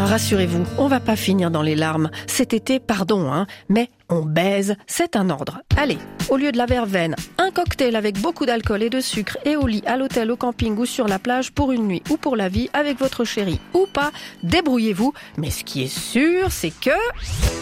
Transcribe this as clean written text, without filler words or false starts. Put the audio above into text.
Rassurez-vous, on va pas finir dans les larmes. Cet été, pardon, mais on baise, c'est un ordre. Allez, au lieu de la verveine, un cocktail avec beaucoup d'alcool et de sucre et au lit, à l'hôtel, au camping ou sur la plage pour une nuit ou pour la vie avec votre chéri ou pas, débrouillez-vous. Mais ce qui est sûr, c'est que...